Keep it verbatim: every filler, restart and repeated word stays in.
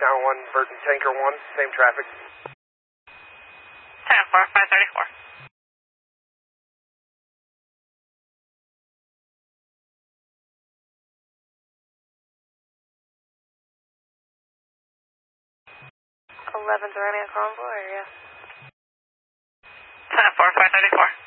Down one, Burton Tanker one, same traffic. ten four, five thirty-four. eleven Duranian Convoy, yes. ten four, five thirty-four.